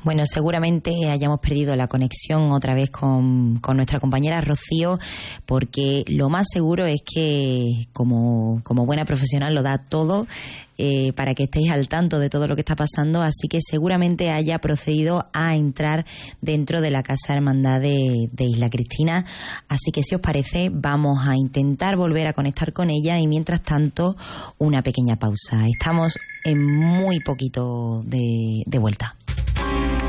Bueno, seguramente hayamos perdido la conexión otra vez con nuestra compañera Rocío, porque lo más seguro es que como buena profesional lo da todo para que estéis al tanto de todo lo que está pasando, así que seguramente haya procedido a entrar dentro de la Casa Hermandad de Isla Cristina. Así que si os parece, vamos a intentar volver a conectar con ella y mientras tanto una pequeña pausa. Estamos en muy poquito de vuelta.